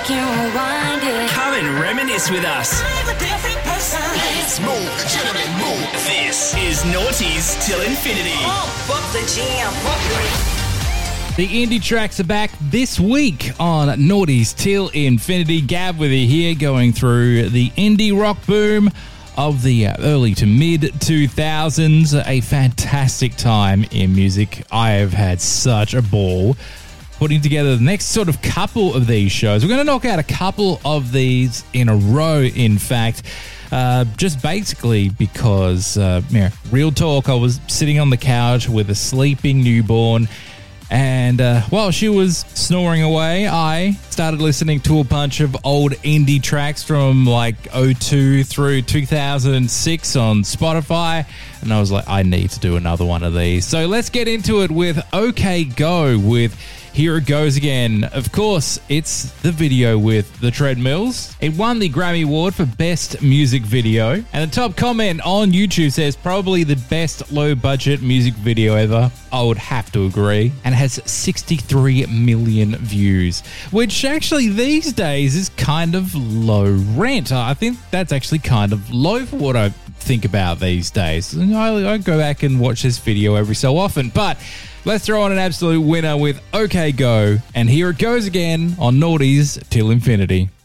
can rewind it. Come and reminisce with us. I'm a different person. Let's move, gentlemen, move. This is Naughties Till Infinity. Bump the jam. The indie tracks are back this week on Naughties Till Infinity. Gab with you here, going through the indie rock boom of the early to mid 2000s. A fantastic time in music. I have had such a ball putting together the next sort of couple of these shows. We're going to knock out a couple of these in a row, in fact. Just basically because, real talk, I was sitting on the couch with a sleeping newborn, and while she was snoring away, I started listening to a bunch of old indie tracks from like 2002 through 2006 on Spotify, and I was like, I need to do another one of these. So let's get into it with OK Go with Here It Goes Again. Of course, it's the video with the treadmills. It won the Grammy Award for Best Music Video. And the top comment on YouTube says probably the best low-budget music video ever. I would have to agree. And has 63 million views, which actually these days is kind of low rent. I think that's actually kind of low for what I think about these days. I go back and watch this video every so often, but let's throw on an absolute winner with OK Go, and Here It Goes Again on Naughties Till Infinity.